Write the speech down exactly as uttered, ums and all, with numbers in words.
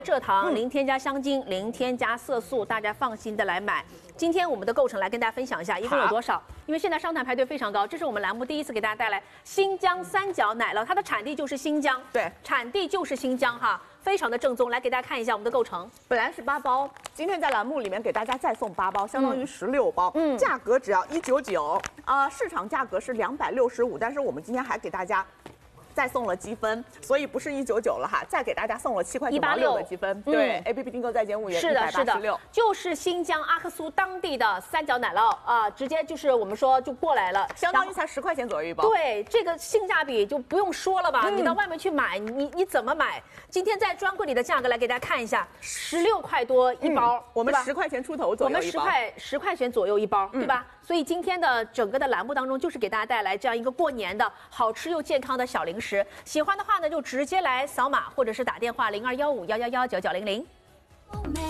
蔗糖零添加香精，零添加色素，大家放心的来买。今天我们的构成来跟大家分享一下，一共有多少？因为现在商谈排队非常高，这是我们栏目第一次给大家带来新疆三角奶酪，它的产地就是新疆， 对， 产地就是新疆哈，非常的正宗。来给大家看一下我们的构成， 本来是八包，今天在栏目里面给大家再送八包，相当于十六包， 嗯， 价格只要一九九，啊，市场价格是两百六十五，但是我们今天还给大家。再送了积分，所以不是一九九了哈，再给大家送了七块九毛六的积分。对 ，A P P 订购再减五元， 是的，是的，就是新疆阿克苏当地的三角奶酪啊，直接就是我们说就过来了， 相当于才十块钱左右一包。 对，这个性价比就不用说了吧，嗯、你到外面去买，你你怎么买？今天在专柜里的价格来给大家看一下，十六块多一包， 嗯、我们十块钱出头左右一包， 我们十块十块钱左右一包，对吧？嗯、所以今天的整个的栏目当中，就是给大家带来这样一个过年的好吃又健康的小零食。喜欢的话呢，就直接来扫码，或者是打电话零二幺五幺幺幺九九零零。